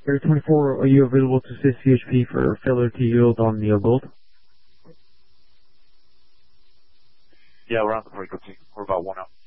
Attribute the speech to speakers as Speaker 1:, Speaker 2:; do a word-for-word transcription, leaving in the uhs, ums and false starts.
Speaker 1: Area twenty-four, are you available to assist C H P for failure to yield on Neo Gold?
Speaker 2: Yeah, we're on the frequency. We're about one out.